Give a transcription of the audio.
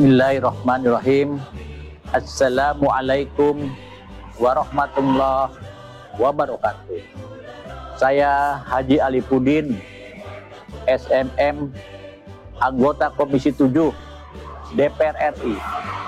Bismillahirrahmanirrahim. Assalamualaikum warahmatullahi wabarakatuh. Saya Haji Alipudin, SMM, anggota Komisi 7 DPR RI.